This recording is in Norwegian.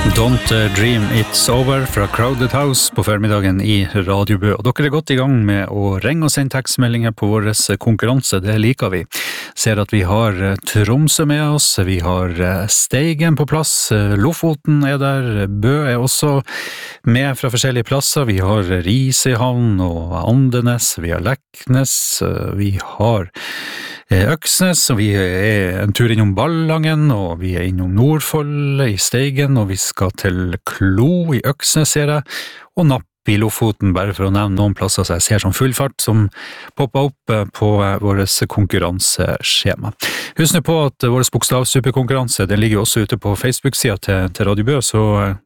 Don't Dream It's Over fra Crowded House på førmiddagen i Radio Bø. Og dere godt i gang med å ringe og sende tekstmeldinger på vår konkurranse, det liker vi. Ser at vi har Tromsø med oss, vi har Steigen på plass, Lofoten der, Bø også med fra forskjellige plasser, vi har Risehavn og Andenes, vi har Leknes, vi har Øksnes, og vi en tur innom Ballangen, og vi innom Nordfold i Steigen, og vi skal til Klo i Øksnes, ser jeg, og Napp i Lofoten, bare for å nevne noen plasser som jeg ser som full fart, som popper opp på vårt konkurranseskjema. Husk nå på at vår bokstavsuperkonkurranse, den ligger også ute på Facebook-siden til Radio Bø, så